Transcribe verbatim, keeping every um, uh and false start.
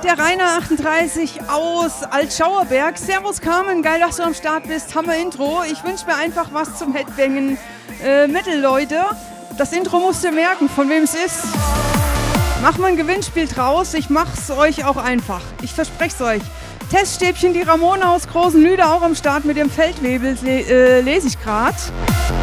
der Rainer achtunddreißig aus Altschauerberg. Servus Carmen, geil, dass du am Start bist. Hammer Intro. Ich wünsche mir einfach was zum Headbangen. Äh, Metal, Leute. Das Intro musst ihr merken, von wem es ist. Mach mal ein Gewinnspiel draus. Ich mach's euch auch einfach. Ich verspreche es euch. Teststäbchen, die Ramona aus Großen Lüder auch am Start mit dem Feldwebel, äh, lese ich gerade.